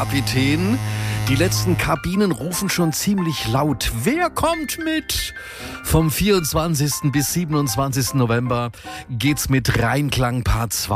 Kapitän. Die letzten Kabinen rufen schon ziemlich laut. Wer kommt mit? Vom 24. bis 27. November geht's mit Rheinklang Part 2.